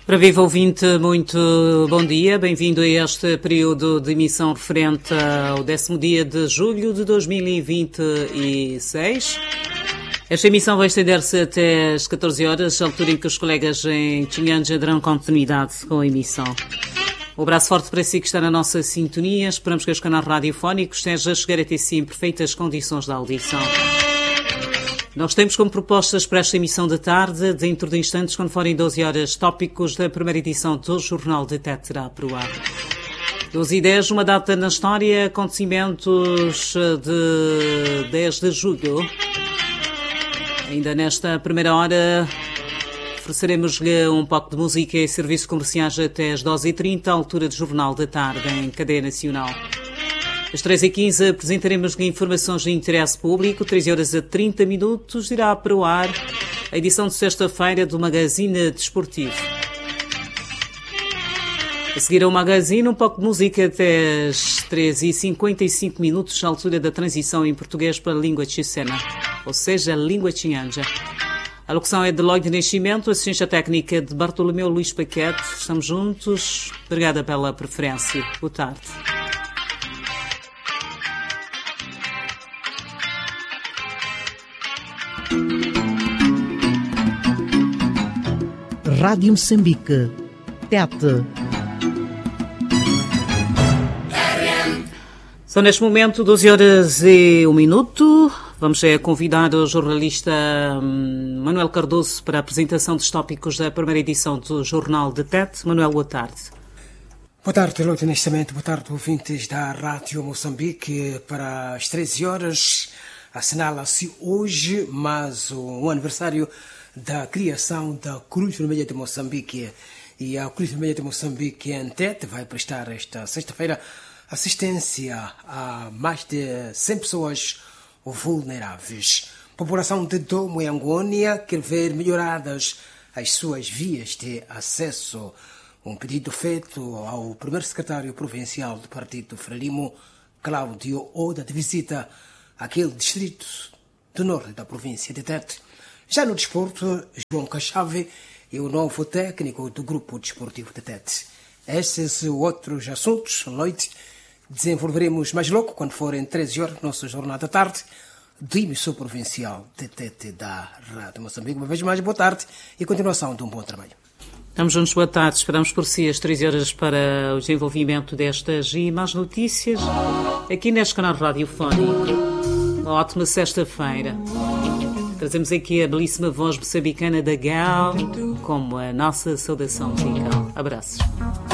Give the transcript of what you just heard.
Para viva ouvinte, muito bom dia. Bem-vindo a este período de emissão referente ao 10º dia de julho de 2026. Esta emissão vai estender-se até às 14 horas, altura em que os colegas em Chinyanja darão continuidade com a emissão. Um abraço forte para si que está na nossa sintonia. Esperamos que este canal radiofónico esteja a chegar até si em perfeitas condições de audição. Nós temos como propostas para esta emissão de tarde, dentro de instantes, quando forem 12 horas, tópicos da primeira edição do Jornal de TET irá para o ar. 12h10, uma data na história, acontecimentos de 10 de julho. Ainda nesta primeira hora, ofereceremos-lhe um pouco de música e serviços comerciais até às 12h30, altura do Jornal da Tarde, em cadeia nacional. Às 13h15 apresentaremos-lhe informações de interesse público. 13h30 irá para o ar a edição de sexta-feira do Magazine Desportivo. A seguir ao Magazine, um pouco de música até às 13h55, à altura da transição em português para a língua tchissena, ou seja, a língua chinyanja. A locução é de Lloyd Nascimento, assistência técnica de Bartolomeu Luís Paquete. Estamos juntos. Obrigada pela preferência. Boa tarde. Rádio Moçambique, TET. São neste momento 12h01. Vamos convidar o jornalista Manuel Cardoso para a apresentação dos tópicos da primeira edição do Jornal de TET. Manuel, boa tarde. Boa tarde, Loite Nascimento. Boa tarde, ouvintes da Rádio Moçambique. Para as 13 horas, assinala-se hoje mais um aniversário da criação da Cruz Vermelha de Moçambique. E a Cruz Vermelha de Moçambique em TET vai prestar esta sexta-feira assistência a mais de 100 pessoas vulneráveis. A população de Domo e Angônia quer ver melhoradas as suas vias de acesso. Um pedido feito ao primeiro secretário provincial do Partido Frelimo, Cláudio Oda, de visita àquele distrito do norte da província de Tete. Já no desporto, João Cachave é o novo técnico do Grupo Desportivo de Tete. Estes e outros assuntos, noite, desenvolveremos mais logo, quando forem 13 horas, nosso Jornal da Tarde, do emissor provincial de Tete da Rádio Moçambique. Uma vez mais, boa tarde e continuação de um bom trabalho. Estamos juntos, boa tarde. Esperamos por si às 13 horas para o desenvolvimento destas e mais notícias aqui neste canal radiofónico. Uma ótima sexta-feira. Trazemos aqui a belíssima voz moçambicana da Gal como a nossa saudação musical. Abraços.